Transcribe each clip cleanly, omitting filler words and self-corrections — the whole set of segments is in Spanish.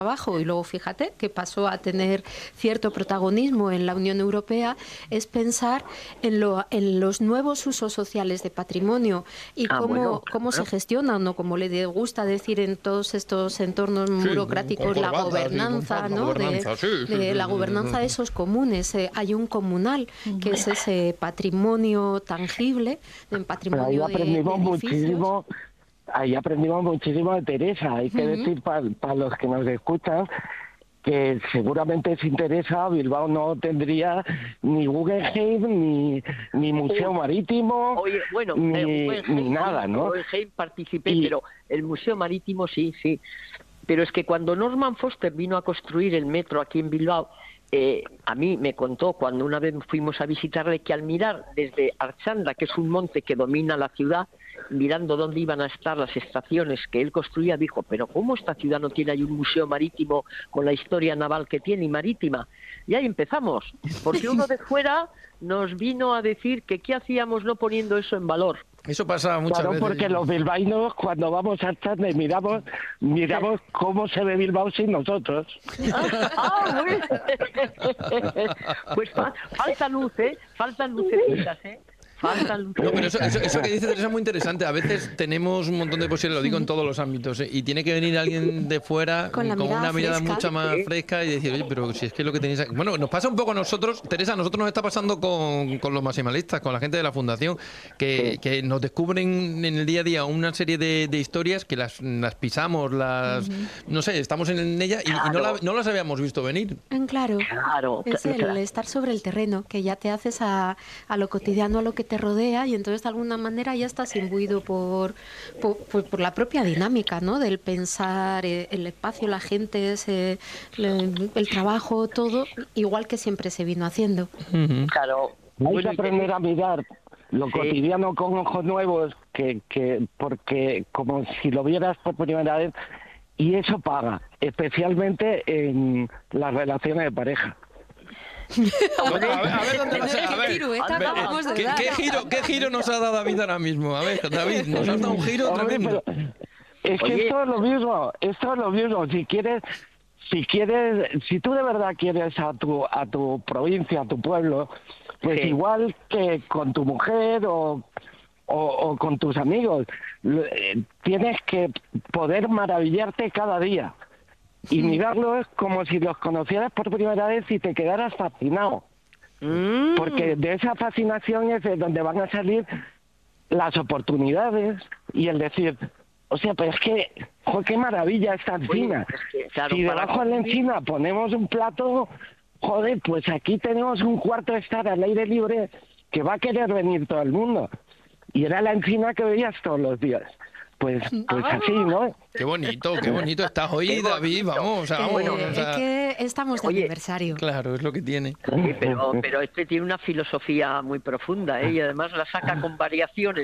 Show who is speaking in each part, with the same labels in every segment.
Speaker 1: trabajo, y luego fíjate que pasó a tener cierto protagonismo en la Unión Europea, es pensar en los nuevos usos sociales de patrimonio y cómo se gestionan, o como le gusta decir en todos estos entornos burocráticos, la gobernanza, ¿no? La gobernanza de esos comunes. Hay un comunal, que es ese patrimonio tangible, en patrimonio de edificios.
Speaker 2: Ahí aprendimos muchísimo de Teresa. Hay que decir para los que nos escuchan que seguramente sin Teresa Bilbao no tendría ni Guggenheim, ni Museo Marítimo, ni nada, ¿no?
Speaker 3: Guggenheim participé, pero el Museo Marítimo sí. Pero es que cuando Norman Foster vino a construir el metro aquí en Bilbao, a mí me contó cuando una vez fuimos a visitarle que al mirar desde Archanda, que es un monte que domina la ciudad, mirando dónde iban a estar las estaciones que él construía, dijo, pero ¿cómo esta ciudad no tiene ahí un museo marítimo con la historia naval que tiene y marítima? Y ahí empezamos, porque uno de fuera nos vino a decir que qué hacíamos no poniendo eso en valor.
Speaker 4: Eso pasa muchas veces.
Speaker 2: Porque los bilbaínos, cuando vamos a Archanda, miramos cómo se ve Bilbao sin nosotros.
Speaker 3: Pues faltan luces, faltan lucecitas,
Speaker 4: No, pero eso que dice Teresa es muy interesante. A veces tenemos un montón de posibilidades, lo digo en todos los ámbitos, y tiene que venir alguien de fuera con una mirada mucho más fresca y decir, oye, pero si es que lo que tenéis aquí... Bueno, nos pasa un poco a nosotros, Teresa, a nosotros nos está pasando con los maximalistas, con la gente de la Fundación, que nos descubren en el día a día una serie de historias que las pisamos, no sé, estamos en ella y no las habíamos visto venir.
Speaker 1: Claro. Es el estar sobre el terreno, que ya te haces a lo cotidiano, a lo que te rodea, y entonces de alguna manera ya estás imbuido por la propia dinámica, ¿no? Del pensar, el espacio, la gente, el trabajo, todo igual que siempre se vino haciendo.
Speaker 3: Claro.
Speaker 2: Hay que aprender a mirar lo cotidiano con ojos nuevos, porque como si lo vieras por primera vez, y eso paga, especialmente en las relaciones de pareja.
Speaker 4: A ver dónde vas a ver. ¿Qué giro nos ha dado David ahora mismo? A ver, David, nos has dado un giro tremendo.
Speaker 2: Es que esto es lo mismo. Si tú de verdad quieres a tu provincia, a tu pueblo, pues igual que con tu mujer o con tus amigos, tienes que poder maravillarte cada día. Y mirarlos como si los conocieras por primera vez y te quedaras fascinado. Porque de esa fascinación es de donde van a salir las oportunidades y el decir, o sea, pero es que, qué maravilla esta encina. Si debajo de la encina ponemos un plato, pues aquí tenemos un cuarto de estar al aire libre que va a querer venir todo el mundo. Y era la encina que veías todos los días. Pues así, ¿no?
Speaker 4: Qué bonito estás hoy, David, vamos.
Speaker 1: Es que estamos de aniversario.
Speaker 4: Claro, es lo que tiene.
Speaker 3: Sí, pero este tiene una filosofía muy profunda, y además la saca con variaciones.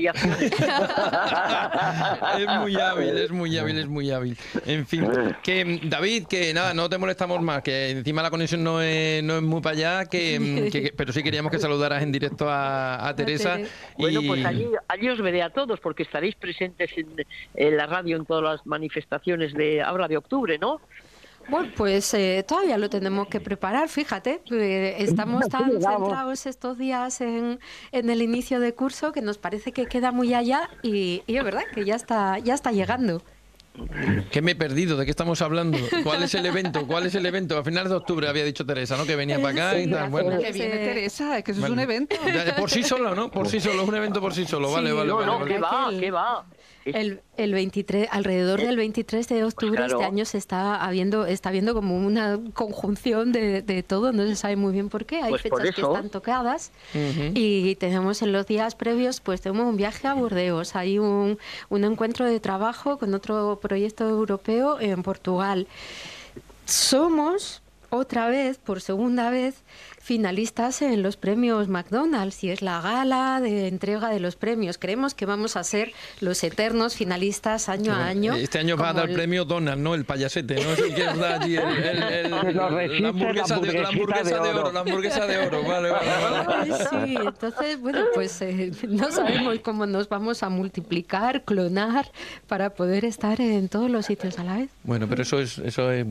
Speaker 4: Es muy hábil. En fin, que David, que nada, no te molestamos más, que encima la conexión no es muy para allá, pero sí queríamos que saludaras en directo a Teresa.
Speaker 3: Bueno, pues allí os veré a todos, porque estaréis presentes en la radio en todas las manifestaciones de ahora de octubre, ¿no?
Speaker 1: Bueno, pues todavía lo tenemos que preparar, fíjate. Estamos tan centrados estos días en el inicio de curso que nos parece que queda muy allá y es verdad que ya está llegando.
Speaker 4: ¿Qué me he perdido? ¿De qué estamos hablando? ¿Cuál es el evento? A finales de octubre había dicho Teresa, ¿no? Que venía para acá y tal. Bueno.
Speaker 5: Que viene Teresa, es que eso es un evento.
Speaker 4: Por sí solo, ¿no? Por sí solo, un evento por sí solo. Vale.
Speaker 3: ¿Qué va?
Speaker 1: El 23, alrededor del 23 de octubre este año está viendo como una conjunción de todo, no se sabe muy bien por qué, hay fechas que están tocadas y tenemos en los días previos, pues tenemos un viaje a Burdeos, hay un encuentro de trabajo con otro proyecto europeo en Portugal. Somos otra vez, por segunda vez, finalistas en los premios McDonald's, y es la gala de entrega de los premios. Creemos que vamos a ser los eternos finalistas año a año.
Speaker 4: Este año va a dar el premio Donald, ¿no? El payasete, ¿no? Es el que da allí la hamburguesa de oro. Vale.
Speaker 1: Sí, entonces, bueno, pues no sabemos cómo nos vamos a multiplicar, clonar, para poder estar en todos los sitios a la vez.
Speaker 4: Bueno, pero eso es